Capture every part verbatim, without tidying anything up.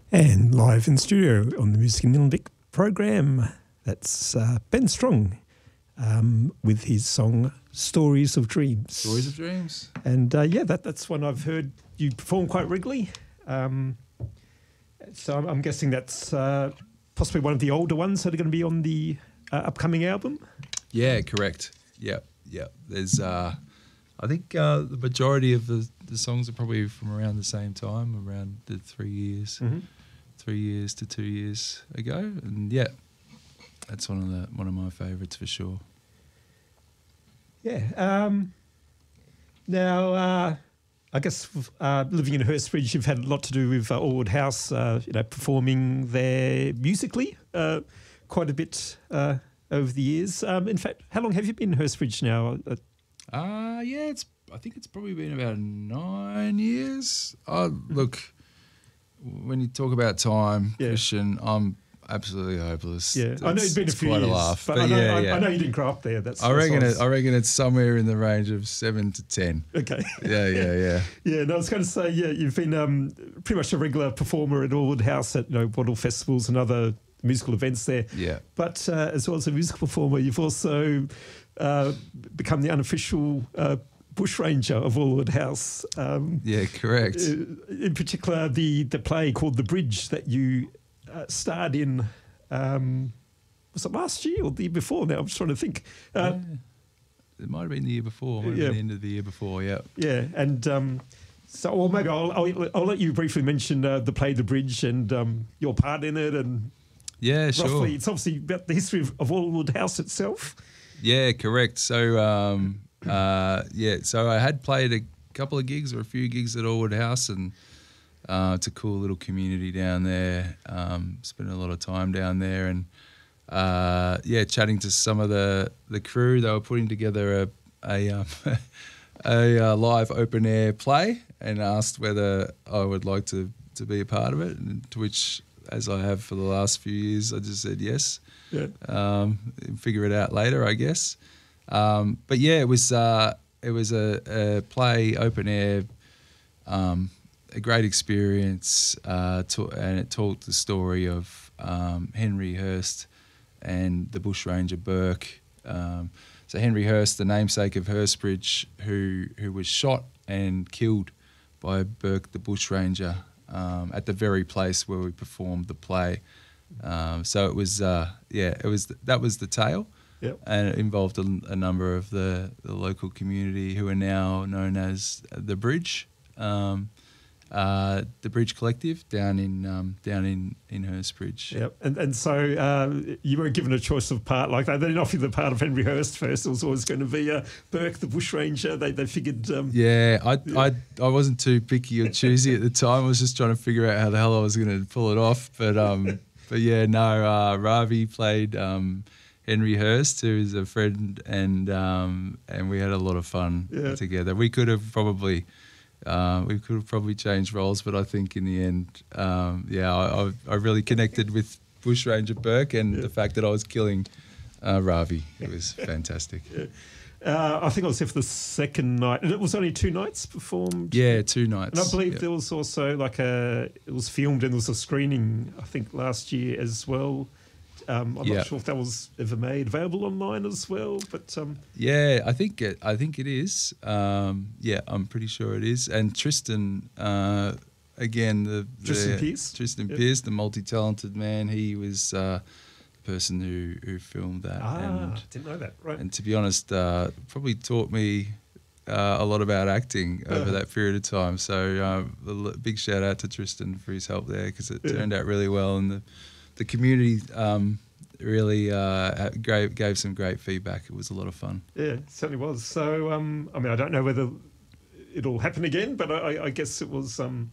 And live in studio on the Music in Nillumbik program, that's uh, Ben Strong um, with his song Stories of Dreams. Stories of Dreams. And uh, yeah, that, that's one I've heard you perform quite regularly. Um, so I'm, I'm guessing that's uh, possibly one of the older ones that are going to be on the uh, upcoming album. Yeah, correct. Yeah, yeah. There's, uh, I think uh, the majority of the, the songs are probably from around the same time, around the three years. Mm-hmm. Three years to two years ago, and yeah, that's one of the one of my favourites for sure. Yeah. Um, now, uh, I guess uh, living in Hurstbridge, you've had a lot to do with uh, Allwood House. Uh, you know, performing there musically uh, quite a bit uh, over the years. Um, in fact, how long have you been in Hurstbridge now? Uh, uh yeah, it's. I think it's probably been about nine years. Oh, look. When you talk about time, yeah. Christian, I'm absolutely hopeless. Yeah, it's, I know it's been a few quite years, a laugh, but, but I, know, yeah, I, yeah. I know you didn't grow up there. That's. I that's reckon it. I reckon it's somewhere in the range of seven to ten. Okay. Yeah, yeah, yeah. yeah. No, I was going to say, yeah, you've been um, pretty much a regular performer at Allwood House at you know Wattle festivals and other musical events there. Yeah. But uh, as well as a musical performer, you've also uh, become the unofficial. Uh, bushranger of Allwood House. Um, yeah, correct. In particular, the, the play called The Bridge that you uh, starred in, um, was it last year or the year before now? I'm just trying to think. Uh, yeah. It might have been the year before. It might have yeah. been the end of the year before, yeah. Yeah, and um, so, or maybe I'll, I'll, I'll let you briefly mention uh, the play The Bridge and um, your part in it and yeah, roughly, sure. It's obviously about the history of, of Allwood House itself. Yeah, correct. So, um, Uh, yeah, so I had played a couple of gigs or a few gigs at Allwood House, and uh, it's a cool little community down there. Um, spent a lot of time down there, and uh, yeah, chatting to some of the, the crew. They were putting together a a, um, a uh, live open air play, and asked whether I would like to, to be a part of it. And to which, as I have for the last few years, I just said yes. Yeah. Um, figure it out later, I guess. Um, but yeah, it was uh, it was a, a play, open air, um, a great experience, uh, to, and it told the story of um, Henry Hurst and the bushranger Burke. Um, so Henry Hurst, the namesake of Hurstbridge, who who was shot and killed by Burke the bushranger um, at the very place where we performed the play. Um, so it was uh, yeah, it was that was the tale. Yep. And it involved a, a number of the, the local community who are now known as the Bridge, um, uh, the Bridge Collective down in um, down in in Hurstbridge. Yep. And and so uh, you were given a choice of part like that. They didn't offer you the part of Henry Hurst first. It was always going to be uh, Burke the bushranger. They they figured. Um, yeah, I, yeah. I I wasn't too picky or choosy at the time. I was just trying to figure out how the hell I was going to pull it off. But um, but yeah, no. Uh, Ravi played. Um, Henry Hurst, who is a friend, and um, and we had a lot of fun yeah. together. We could have probably uh, we could have probably changed roles, but I think in the end, um, yeah, I, I really connected with Bushranger Burke, and yeah. the fact that I was killing uh, Ravi, it was fantastic. Yeah. Uh, I think I was there for the second night, and it was only two nights performed. Yeah, two nights. And I believe yeah. there was also like a it was filmed and there was a screening. I think last year as well. Um, I'm yeah. not sure if that was ever made available online as well, but um, yeah, I think it. I think it is. Um, yeah, I'm pretty sure it is. And Tristan, uh, again, the, the Tristan Pearce, Tristan yep. Pearce, the multi-talented man. He was uh, the person who who filmed that. Ah, and, didn't know that. Right. And to be honest, uh, probably taught me uh, a lot about acting over uh, that period of time. So um, a big shout out to Tristan for his help there, because it yeah. turned out really well, and the the community um, really uh, gave, gave some great feedback. It was a lot of fun. Yeah, it certainly was. So, um, I mean, I don't know whether it'll happen again, but I, I guess it was. Um,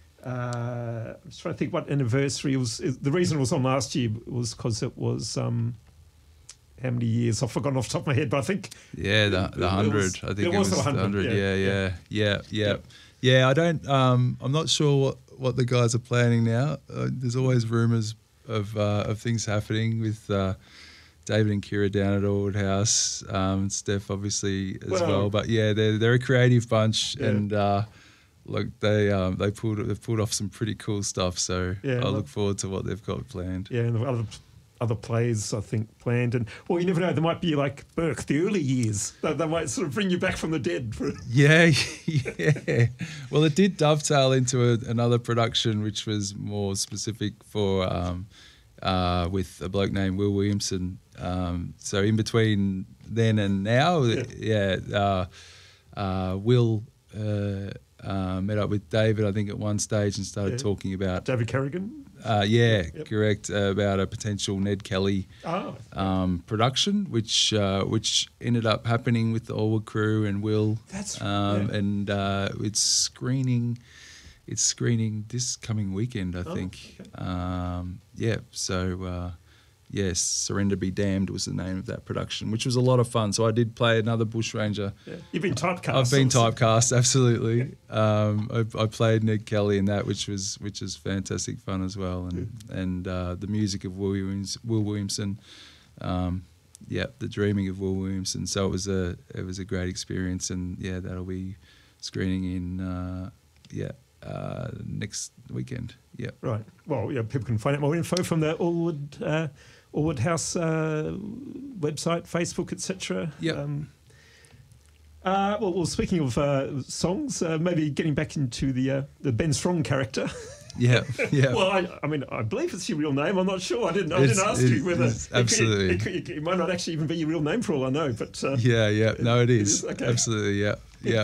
uh, I'm just trying to think what anniversary it was. It, the reason it was on last year was because it was. Um, how many years? I've forgotten off the top of my head, but I think. Yeah, the the hundred. I think it it was, was the the hundred. Yeah Yeah, yeah, yeah, yeah, yeah. yeah. Yeah, I don't. Um, I'm not sure what, what the guys are planning now. Uh, there's always rumours of uh, of things happening with uh, David and Kira down at Allwood House, um, and Steph obviously as well. Well, But yeah, they're they're a creative bunch, Yeah. and uh, look, they um, they pulled they pulled off some pretty cool stuff. So Yeah, I well- look forward to what they've got planned. Yeah, and the other other plays I think planned, and well, you never know. There might be like Burke, the early years. They, they might sort of bring you back from the dead. For, Yeah, yeah. Well, it did dovetail into a, another production which was more specific for um, uh, with a bloke named Will Williamson. Um, so in between then and now, Yeah. yeah, uh, uh, Will uh, uh, met up with David, I think, at one stage and started Yeah. talking about, David Kerrigan. uh, yeah, Yep. correct, uh, about a potential Ned Kelly Oh, um, production, which uh, which ended up happening with the Allwood crew and Will. That's- um, yeah. and uh, it's screening. It's screening this coming weekend, I Oh, think. okay. Um, yeah, so uh, yes, Surrender Be Damned was the name of that production, which was a lot of fun. So I did play another bushranger. yeah. You've been typecast. I've been also. typecast, absolutely. Um, I, I played Ned Kelly in that, which was which was fantastic fun as well, and and uh, the music of Will, Williams, Will Williamson, um, yeah, the dreaming of Will Williamson. So it was a it was a great experience, and yeah, that'll be screening in uh, yeah uh, next weekend. Yeah, Right. Well, yeah, people can find out more info from the Allwood, uh, Allwood House uh, website, Facebook, et cetera. Yep. Um, uh, well, well, speaking of uh, songs, uh, maybe getting back into the uh, the Ben Strong character. yeah, yeah. Well, I, I mean, I believe it's your real name. I'm not sure. I didn't. I It's- didn't ask it- you whether it's it could- absolutely. It, could- it, could- it might not actually even be your real name for all I know. But uh, yeah, yeah. No, it it is. is? Okay. Absolutely. Yeah, yeah.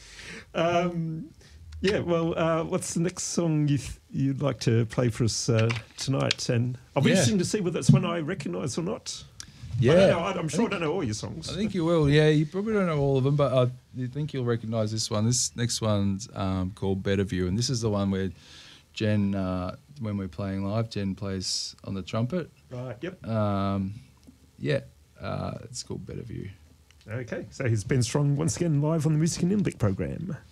um, yeah. Well, uh, what's the next song you th- you'd like to play for us uh, tonight? And I'll be Yeah. interested to see whether it's one I recognise or not. Yeah. I don't know. I, I'm I sure think- I don't know all your songs. I think you will. Yeah, you probably don't know all of them, but I you think you'll recognise this one. This next one's um, called Better View, and this is the one where Jen, uh, when we're playing live, Jen plays on the trumpet. Right. Yep. Um, yeah, uh, it's called Better View. Okay. So here's Ben Strong once again live on the Music and Nimbic program.